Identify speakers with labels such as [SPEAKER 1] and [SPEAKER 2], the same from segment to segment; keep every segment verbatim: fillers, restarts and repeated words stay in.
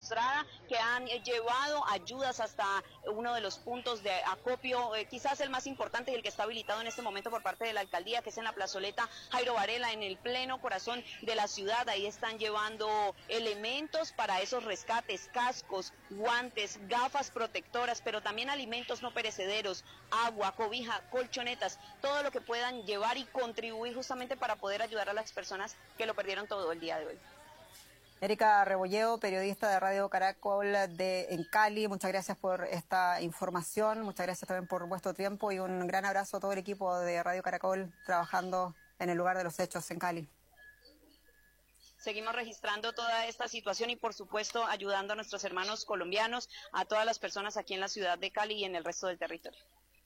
[SPEAKER 1] demostrada, que han eh, llevado ayudas hasta uno de los puntos de acopio, eh, quizás el más importante y el que está habilitado en este momento por parte de la alcaldía, que es en la plazoleta Jairo Varela, en el pleno corazón de la ciudad. Ahí están llevando elementos para esos rescates, cascos, guantes, gafas protectoras, pero también alimentos no perecederos, agua, cobija, colchonetas, todo lo que puedan llevar y contribuir justamente para poder ayudar a las personas que lo perdieron todo el día de hoy.
[SPEAKER 2] Erika Rebolleo, periodista de Radio Caracol de, en Cali, muchas gracias por esta información, muchas gracias también por vuestro tiempo y un gran abrazo a todo el equipo de Radio Caracol trabajando en el lugar de los hechos en Cali.
[SPEAKER 1] Seguimos registrando toda esta situación y por supuesto ayudando a nuestros hermanos colombianos, a todas las personas aquí en la ciudad de Cali y en el resto del territorio.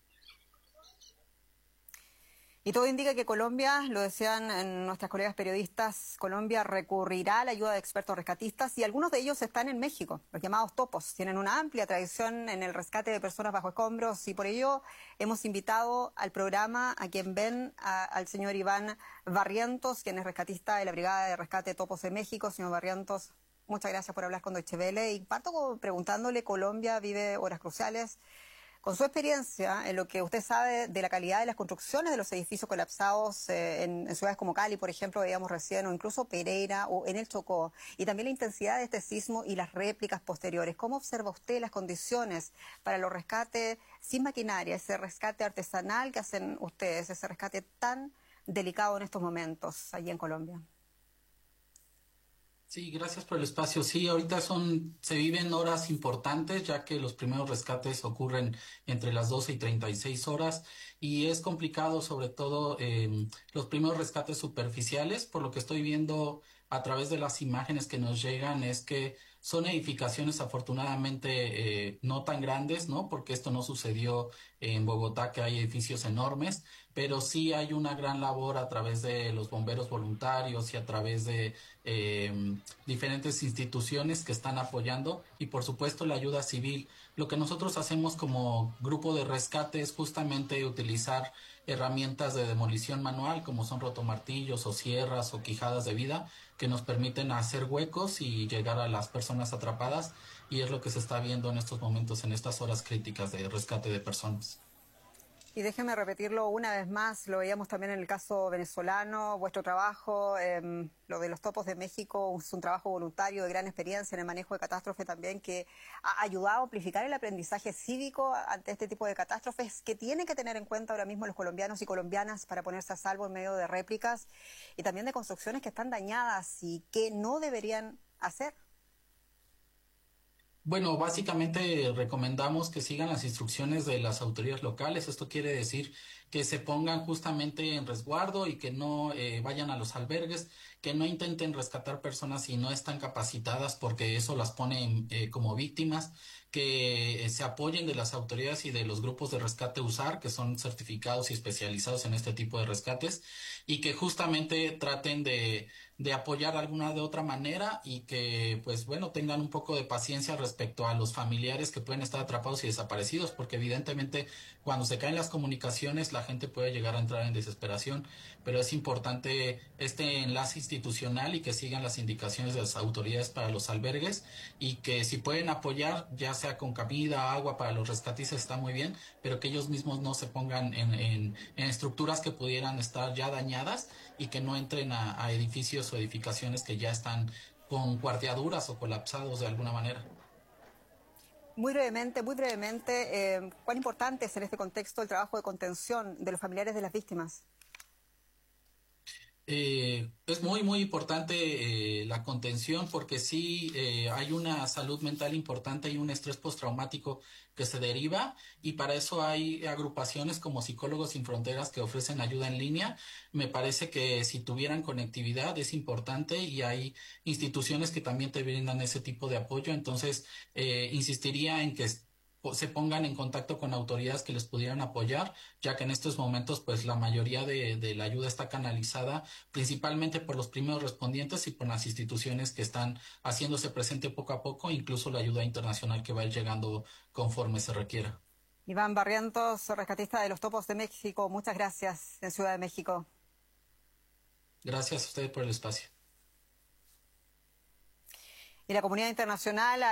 [SPEAKER 2] Y todo indica que Colombia, lo decían nuestras colegas periodistas, Colombia recurrirá a la ayuda de expertos rescatistas y algunos de ellos están en México, los llamados topos. Tienen una amplia tradición en el rescate de personas bajo escombros y por ello hemos invitado al programa a quien ven a, al señor Iván Barrientos, quien es rescatista de la Brigada de Rescate de Topos de México. Señor Barrientos, muchas gracias por hablar con Deutsche Welle y parto preguntándole, Colombia vive horas cruciales. Con su experiencia, en lo que usted sabe de la calidad de las construcciones de los edificios colapsados eh, en, en ciudades como Cali, por ejemplo, veíamos recién, o incluso Pereira o en el Chocó, y también la intensidad de este sismo y las réplicas posteriores. ¿Cómo observa usted las condiciones para los rescates sin maquinaria, ese rescate artesanal que hacen ustedes, ese rescate tan delicado en estos momentos allí en Colombia?
[SPEAKER 3] Sí, gracias por el espacio. Sí, ahorita son, se viven horas importantes, ya que los primeros rescates ocurren entre las doce y treinta y seis horas, y es complicado, sobre todo eh, los primeros rescates superficiales. Por lo que estoy viendo a través de las imágenes que nos llegan, es que son edificaciones afortunadamente eh, no tan grandes, ¿no? Porque esto no sucedió en Bogotá, que hay edificios enormes, pero sí hay una gran labor a través de los bomberos voluntarios y a través de eh, diferentes instituciones que están apoyando, y por supuesto la ayuda civil. Lo que nosotros hacemos como grupo de rescate es justamente utilizar herramientas de demolición manual, como son rotomartillos o sierras o quijadas de vida, que nos permiten hacer huecos y llegar a las personas atrapadas, y es lo que se está viendo en estos momentos, en estas horas críticas de rescate de personas.
[SPEAKER 2] Y déjeme repetirlo una vez más, lo veíamos también en el caso venezolano, vuestro trabajo, eh, lo de los Topos de México, es un trabajo voluntario de gran experiencia en el manejo de catástrofe también, que ha ayudado a amplificar el aprendizaje cívico ante este tipo de catástrofes que tienen que tener en cuenta ahora mismo los colombianos y colombianas para ponerse a salvo en medio de réplicas y también de construcciones que están dañadas y que no deberían hacer.
[SPEAKER 3] Bueno, básicamente recomendamos que sigan las instrucciones de las autoridades locales. Esto quiere decir que se pongan justamente en resguardo y que no eh, vayan a los albergues, que no intenten rescatar personas si no están capacitadas, porque eso las pone eh, como víctimas, que eh, se apoyen de las autoridades y de los grupos de rescate USAR, que son certificados y especializados en este tipo de rescates, y que justamente traten de, de apoyar de alguna de otra manera, y que pues bueno, tengan un poco de paciencia respecto a los familiares que pueden estar atrapados y desaparecidos, porque evidentemente cuando se caen las comunicaciones la gente puede llegar a entrar en desesperación, pero es importante este enlace institucional y que sigan las indicaciones de las autoridades para los albergues, y que si pueden apoyar, ya sea con comida, agua para los rescatistas, está muy bien, pero que ellos mismos no se pongan en, en, en estructuras que pudieran estar ya dañadas, y que no entren a, a edificios o edificaciones que ya están con cuarteaduras o colapsados de alguna manera.
[SPEAKER 2] Muy brevemente, muy brevemente, eh, ¿cuán importante es en este contexto el trabajo de contención de los familiares de las víctimas?
[SPEAKER 3] Eh, es muy, muy importante eh, la contención, porque sí eh, hay una salud mental importante y un estrés postraumático que se deriva, y para eso hay agrupaciones como Psicólogos Sin Fronteras que ofrecen ayuda en línea. Me parece que si tuvieran conectividad es importante, y hay instituciones que también te brindan ese tipo de apoyo. Entonces, eh, insistiría en que se pongan en contacto con autoridades que les pudieran apoyar, ya que en estos momentos pues la mayoría de, de la ayuda está canalizada principalmente por los primeros respondientes y por las instituciones que están haciéndose presente poco a poco, incluso la ayuda internacional que va a ir llegando conforme se requiera.
[SPEAKER 2] Iván Barrientos, rescatista de los Topos de México, muchas gracias en Ciudad de México.
[SPEAKER 3] Gracias a ustedes por el espacio.
[SPEAKER 2] Y la comunidad internacional